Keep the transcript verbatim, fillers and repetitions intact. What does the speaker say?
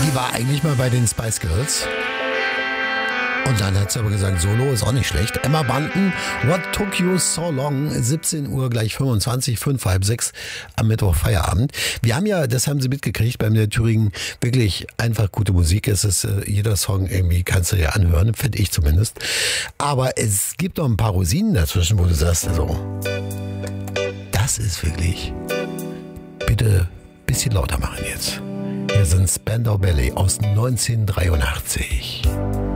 Die war eigentlich mal bei den Spice Girls. Und dann hat sie aber gesagt, Solo ist auch nicht schlecht. Emma Bunton, What Took You So Long? siebzehn Uhr gleich fünfundzwanzig, fünf, halb sechs am Mittwoch Feierabend. Wir haben ja, das haben Sie mitgekriegt, beim der Thüringen wirklich einfach gute Musik. Es ist äh, jeder Song irgendwie, kannst du ja anhören, finde ich zumindest. Aber es gibt noch ein paar Rosinen dazwischen, wo du sagst, so, das ist wirklich, bitte ein bisschen lauter machen jetzt. Hier sind Spandau Ballet aus neunzehnhundertdreiundachtzig.